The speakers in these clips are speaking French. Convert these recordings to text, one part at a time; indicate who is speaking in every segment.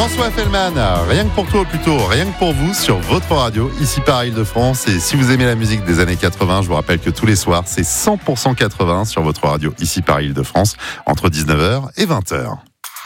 Speaker 1: François Fellman, rien que pour toi, ou plutôt rien que pour vous, sur votre radio, ici par Île-de-France. Et si vous aimez la musique des années 80, je vous rappelle que tous les soirs, c'est 100% 80 sur votre radio, ici par Île-de-France, entre 19h et 20h.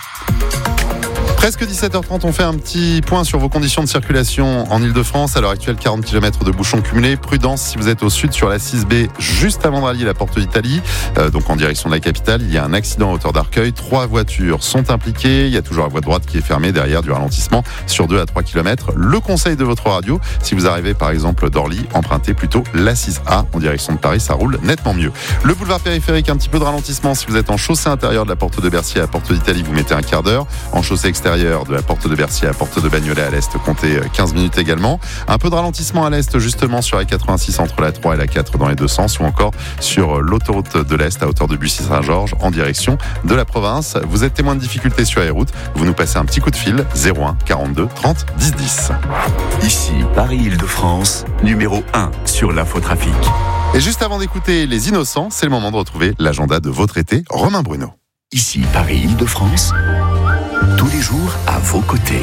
Speaker 1: Presque 17h30, on fait un petit point sur vos conditions de circulation en Île-de-France. À l'heure actuelle, 40 km de bouchons cumulés. Prudence si vous êtes au sud sur la 6B, juste avant de rallier la Porte d'Italie, donc en direction de la capitale. Il y a un accident à hauteur d'Arcueil. 3 voitures sont impliquées. Il y a toujours la voie droite qui est fermée derrière du ralentissement sur 2 à 3 km. Le conseil de votre radio, si vous arrivez par exemple d'Orly, empruntez plutôt la 6A en direction de Paris. Ça roule nettement mieux. Le boulevard périphérique, un petit peu de ralentissement. Si vous êtes en chaussée intérieure de la Porte de Bercy à la Porte d'Italie, vous mettez un quart d'heure. En chaussée extérieure de la Porte de Bercy à la Porte de Bagnolet à l'Est, comptez 15 minutes également. Un peu de ralentissement à l'Est justement sur la 86 entre la 3 et la 4 dans les deux sens, ou encore sur l'autoroute de l'Est à hauteur de Bussy-Saint-Georges en direction de la province. Vous êtes témoin de difficultés sur les routes, vous nous passez un petit coup de fil 01 42 30 10 10.
Speaker 2: Ici Paris-Île-de-France, numéro 1 sur l'infotrafic.
Speaker 1: Et juste avant d'écouter Les Innocents, c'est le moment de retrouver l'agenda de votre été, Romain Bruno.
Speaker 2: Ici Paris-Île-de-France, tous les jours à vos côtés.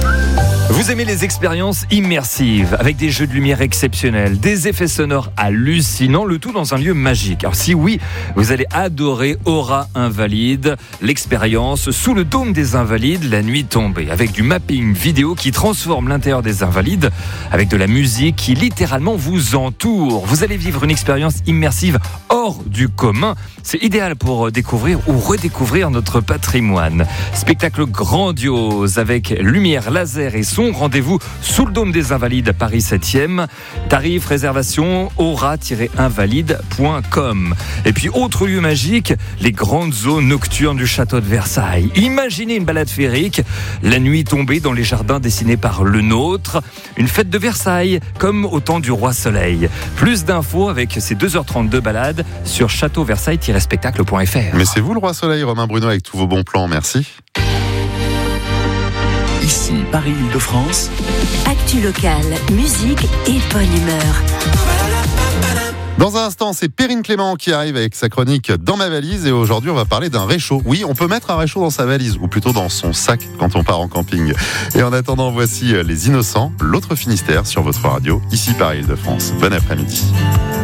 Speaker 3: Vous aimez les expériences immersives, avec des jeux de lumière exceptionnels, des effets sonores hallucinants, le tout dans un lieu magique. Alors si oui, vous allez adorer Aura Invalides, l'expérience sous le dôme des Invalides, la nuit tombée, avec du mapping vidéo qui transforme l'intérieur des Invalides, avec de la musique qui littéralement vous entoure. Vous allez vivre une expérience immersive hors du commun. C'est idéal pour découvrir ou redécouvrir notre patrimoine. Spectacle grandiose avec lumière, laser et son. Rendez-vous sous le dôme des Invalides, Paris 7e. Tarif, réservation, aura-invalide.com. Et puis, autre lieu magique, les grandes zones nocturnes du château de Versailles. Imaginez une balade féerique, la nuit tombée dans les jardins dessinés par le nôtre. Une fête de Versailles, comme au temps du roi Soleil. Plus d'infos avec ces 2h30 de balade sur châteauversailles-spectacle.fr.
Speaker 1: Mais c'est vous le roi Soleil, Romain Bruno, avec tous vos bons plans, merci.
Speaker 2: Ici Paris-Île-de-France.
Speaker 4: Actu locale, musique et bonne humeur.
Speaker 1: Dans un instant, c'est Perrine Clément qui arrive avec sa chronique Dans ma valise, et aujourd'hui on va parler d'un réchaud. Oui, on peut mettre un réchaud dans sa valise, ou plutôt dans son sac quand on part en camping. Et en attendant, voici Les Innocents, l'autre Finistère sur votre radio, ici Paris-Île-de-France. Bon après-midi.